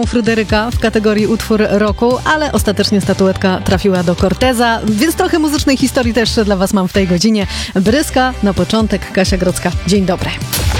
panią Fryderyka w kategorii utwór roku, ale ostatecznie statuetka trafiła do Corteza, więc trochę muzycznej historii też dla was mam w tej godzinie. Bryska na początek, Kasia Grodzka. Dzień dobry.